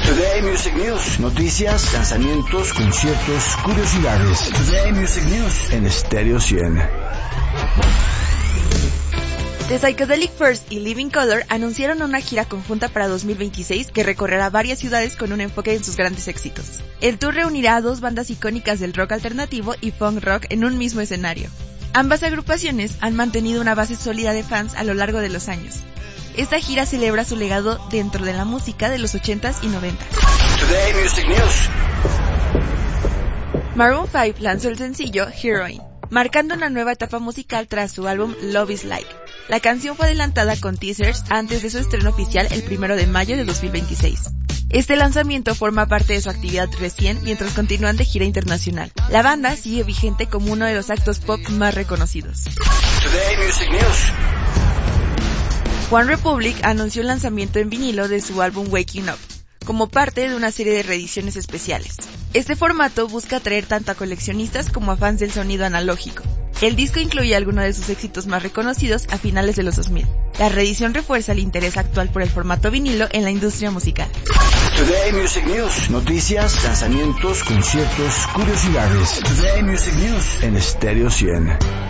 Today Music News. Noticias, lanzamientos, conciertos, curiosidades. Today Music News en Stereo 100. The Psychedelic Furs y Living Colour anunciaron una gira conjunta para 2026 que recorrerá varias ciudades con un enfoque en sus grandes éxitos. El tour reunirá a dos bandas icónicas del rock alternativo y punk rock en un mismo escenario. Ambas agrupaciones han mantenido una base sólida de fans a lo largo de los años. Esta gira celebra su legado dentro de la música de los 80s y 90s. Today Music News. Maroon 5 lanzó el sencillo Heroine, marcando una nueva etapa musical tras su álbum Love is Like. La canción fue adelantada con teasers antes de su estreno oficial el 1 de mayo de 2026. Este lanzamiento forma parte de su actividad recién mientras continúan de gira internacional. La banda sigue vigente como uno de los actos pop más reconocidos. Today Music News. One Republic anunció el lanzamiento en vinilo de su álbum Waking Up, como parte de una serie de reediciones especiales. Este formato busca atraer tanto a coleccionistas como a fans del sonido analógico. El disco incluye algunos de sus éxitos más reconocidos a finales de los 2000. La reedición refuerza el interés actual por el formato vinilo en la industria musical. Today Music News. Noticias, lanzamientos, conciertos, curiosidades. Today Music News en Stereo 100.